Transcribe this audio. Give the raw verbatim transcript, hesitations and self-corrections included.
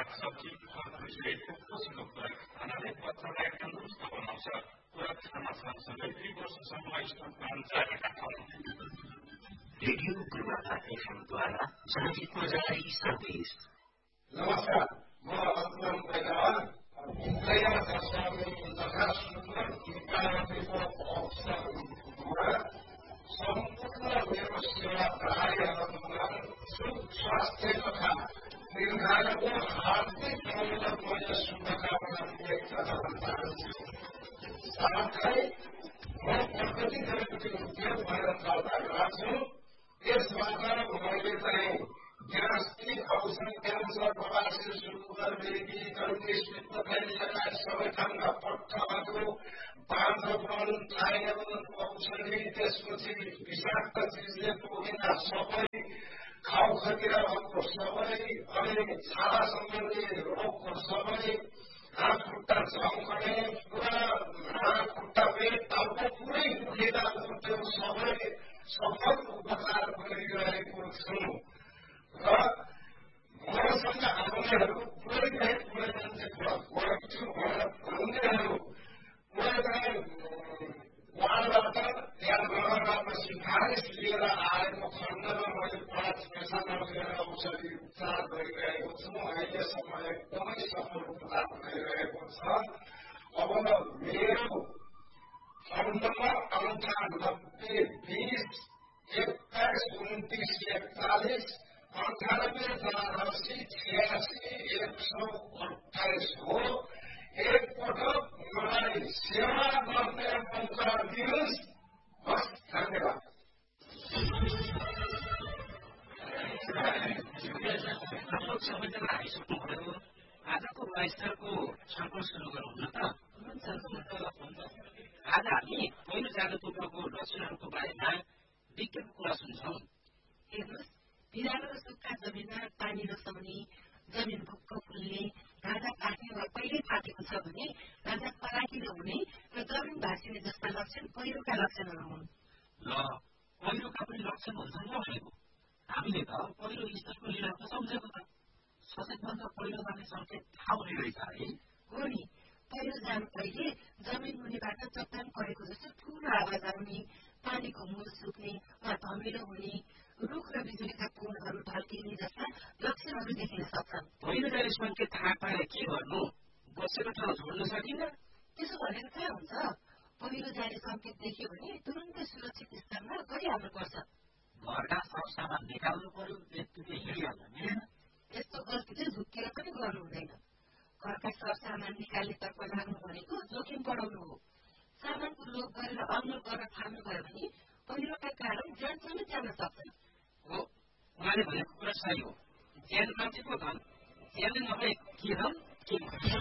सागसब्जी फलफुलले पोषक खुराक खानाले बच्चालाई तन्दुरुस्त बनाउँछ। खुराक खान सँगसँगै दुई वर्षसम्म स्तनपान जारी राखौँ। रेडियो गुरुवाता एफएमद्वारा जनहितमा जारी सन्देश। नमस्कार, म रत्न पैदावार नयाँ संस्थाको तथा सुन्दर विद्यार्थीको अवसरमा सम्पूर्ण मेरो सेवा प्रायमा स्वास्थ्य तथा दीर्घायुको हार्दिक मङ्गलमय शुभकामना व्यक्त गर्न चाहन्छु। साथै म प्रगति गरेको उद्योग भएर चल्दा छु। यसबाट मैले चाहिँ गृहस्थी औषध क्यान्सर प्रवासी सुगर बेबी जन्डिस पित्तथैली लगायत सबै ठाउँका पट्टहरू बाँझोपन टाइम औषधि त्यसपछि विषाक्त चिजले पुगिना सबै खाउ खतिरा भएको सबै अनि छाला सम्बन्धी रोगको सबै हात खुट्टा झम्कने पुरा हात खुट्टा पेट टाउको पुरै दुखेकाको त्यो सबै सफल उपचार गरिरहेको छु र मसँग आउनेहरू पुरै नै पुरै मान्छेको गर्छु भनेर भन्नेहरू पुरै नै उहाँबाट या नगरबाट सिफारिस लिएर आएको खण्डमा मैले पाँच पैसा नलिएर औषधि उपचार गरिरहेको छु। अहिलेसम्म एकदमै सफल उपचार भइरहेको छ। अब मेरो फोन नम्बर अन्ठानब्बे बिस एक्काइस उन्तिस एकचालिस अन्ठानब्बे चार अस्सी छयासी एक सौ अठाइस हो। एकपटक मलाई सेवा गर्ने मौका दिनुहोस्। हस्, धन्यवाद। सबैजना आइसक्नुभयो। आजको वाइस्टरको छलफल सुरु गरौँ न त। आज हामी पहिलो जाडो तुप्रोको लक्षणहरूको बारेमा विज्ञानको कुरा सुन्छौँ। हेर्नुहोस्, बिरालो र सुक्खा जमिनमा पानी रसाउने, जमिन भुक्क फुल्ने, घाँटा पाक्ने वा पहिल्यै पाकेको छ भने घाँटा पराकिलो हुने र जमिन भाँसिने जस्ता लक्षण पहिरोका लक्षणहरू हुन्। ल, पहिरोका पनि लक्षण हुन्छन् भनेको। हामीले त पहिरो स्तरको लिएर त सम्झेको त। सचेतभन्दा पहिरो जाने सङ्केत थाहा हुने रहेछ है। हो नि, पहिरो जानु पहिले जमिन मुनिबाट चट्टान परेको जस्तो ठुलो आवाज आउने, पानीको मुल सुक्ने वा धमिलो हुने, रुख र बिजुलीका पोलहरू ढल्किने जस्ता लक्षणहरू देखिन सक्छन्। पहिरो जाने सङ्केत थाहा पाए के गर्नु? बसेको ठाउँ छोड्न सकिन्न? त्यसो भनेर कहाँ हुन्छ? पहिरो जाने सङ्केत देखियो भने तुरुन्तै सुरक्षित स्थानमा गइहाल्नुपर्छ। घरका सरसामान निकाल्नु पर्यो, त्यतिकै हिँडिहाल्नु मिलेन। यस्तो गल्ती चाहिँ झुक्केर पनि गर्नु हुँदैन। घरका सरसामान निकाल्नेतर्फ लाग्नु भनेको जोखिम बढाउनु हो। सामानको लोभ गरेर अग्लो गर्न थाल्नुभयो भने पहिरोका कारण ज्यान समेत जान सक्छ। हो, उहाँले भनेको कुरा सही हो। ज्यान मान्छेको धन, ज्यान नभए के धन के